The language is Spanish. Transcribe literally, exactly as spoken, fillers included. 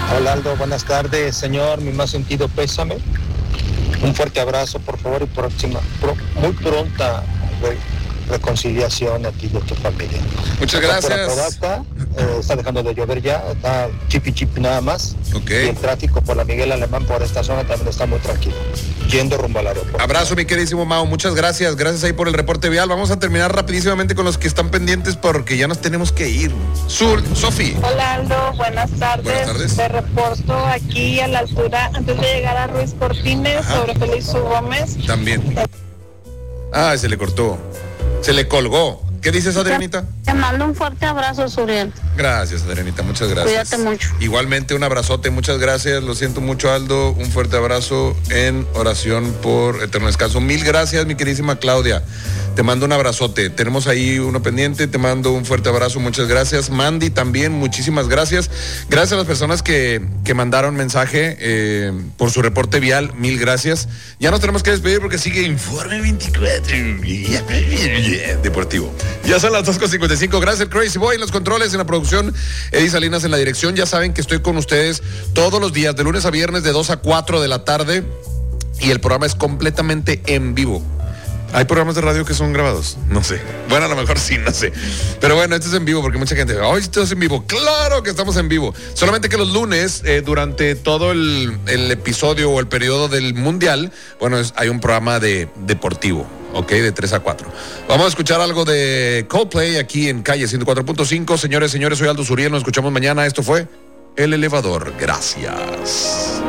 Hola Aldo, buenas tardes, señor, mi más sentido pésame. Un fuerte abrazo, por favor, y próxima, pro, muy pronta re, reconciliación a ti y a tu familia. Muchas gracias. Por Apodaca, eh, está dejando de llover ya, está chipi chipi nada más. Okay. Y el tráfico por la Miguel Alemán por esta zona también está muy tranquilo, yendo rumbo al aeropuerto. Abrazo, mi queridísimo Mao, muchas gracias, gracias ahí por el reporte vial. Vamos a terminar rapidísimamente con los que están pendientes porque ya nos tenemos que ir. Sul, Sofi. Hola Aldo, buenas tardes. Buenas tardes. Te reporto aquí a la altura, antes de llegar a Ruiz Cortines, Ajá. sobre Félix U. Gómez. También. Ah, se le cortó, se le colgó. ¿Qué dices, Adrianita? Te mando un fuerte abrazo, Suriel. Gracias, Adrianita, muchas gracias. Cuídate mucho. Igualmente, un abrazote, muchas gracias. Lo siento mucho, Aldo. Un fuerte abrazo en oración por eterno descanso. Mil gracias, mi queridísima Claudia. Te mando un abrazote. Tenemos ahí uno pendiente. Te mando un fuerte abrazo, muchas gracias. Mandy también, muchísimas gracias. Gracias a las personas que, que mandaron mensaje eh, por su reporte vial. Mil gracias. Ya nos tenemos que despedir porque sigue Informe veinticuatro Deportivo. Ya son las dos con cincuenta y cinco. Gracias, Crazy Boy en los controles, en la producción, Eddie Salinas en la dirección. Ya saben que estoy con ustedes todos los días, de lunes a viernes, de dos a cuatro de la tarde. Y el programa es completamente en vivo. ¿Hay programas de radio que son grabados? No sé. Bueno, a lo mejor sí, no sé. Pero bueno, esto es en vivo porque mucha gente, ¡ay, esto es en vivo! ¡Claro que estamos en vivo! Solamente que los lunes, eh, durante todo el, el episodio o el periodo del Mundial, bueno, es, hay un programa de deportivo. Ok, de tres a cuatro. Vamos a escuchar algo de Coldplay aquí en Calle ciento cuatro punto cinco. Señores, señores, soy Aldo Suriel. Nos escuchamos mañana. Esto fue El Elevador. Gracias.